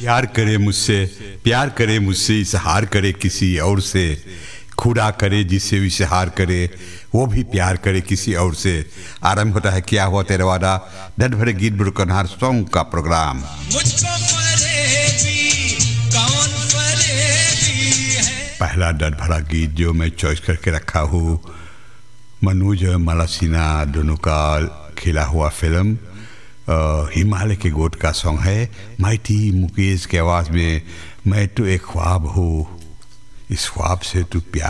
प्यार करे मुझसे इजहार करे किसी और से, खुदा करे जिससे इजहार करे वो भी प्यार करे किसी और से। आरंभ होता है क्या हुआ तेरा वादा, दर्द भरे गीत बुरकनहार सॉन्ग का प्रोग्राम। पहला दर्द भरा गीत जो मैं चॉइस करके रखा हूँ, मनोज मलासिना दोनों का खेला हुआ फिल्म हिमालय के गोट का सॉन्ग है। माइटी मुकेश के आवाज़ में, मैं तो एक ख्वाब हूँ, इस ख्वाब से तू प्यार